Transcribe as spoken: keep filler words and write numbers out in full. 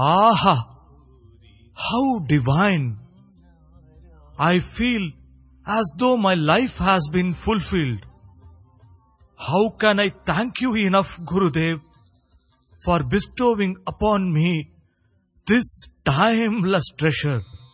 Aha! How divine! I feel as though my life has been fulfilled. How can I thank you enough, Gurudev, for bestowing upon me this timeless treasure?